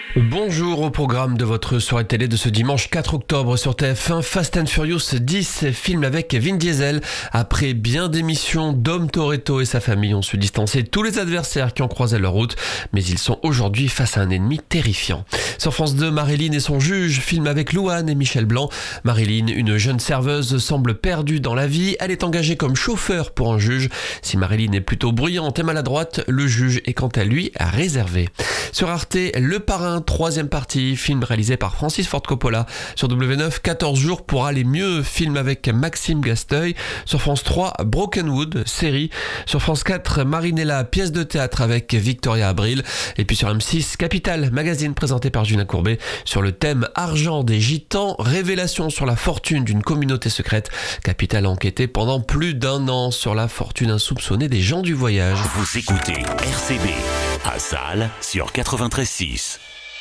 Bonjour au programme de votre soirée télé de ce dimanche 4 octobre sur TF1. Fast and Furious 10, film avec Vin Diesel. Après bien d'émissions, Dom Toretto et sa famille ont su distancer tous les adversaires qui ont croisé leur route, mais ils sont aujourd'hui face à un ennemi terrifiant. Sur France 2, Marilyn et son juge, film avec Louane et Michel Blanc. Marilyn, une jeune serveuse, semble perdue dans la vie. Elle est engagée comme chauffeur pour un juge. Si Marilyn est plutôt bruyante et maladroite, le juge est quant à lui réservé. Sur Arte, Le Parrain, troisième partie, film réalisé par Francis Ford Coppola. Sur W9, 14 jours pour aller mieux, film avec Maxime Gasteuil. Sur France 3, Brokenwood, série. Sur France 4, Marinella, pièce de théâtre avec Victoria Abril. Et puis sur M6, Capital, magazine présenté par Julien Courbet sur le thème argent des gitans, révélation sur la fortune d'une communauté secrète. Capital a enquêté pendant plus d'1 an sur la fortune insoupçonnée des gens du voyage. Vous écoutez RCB à Salles sur 93.6.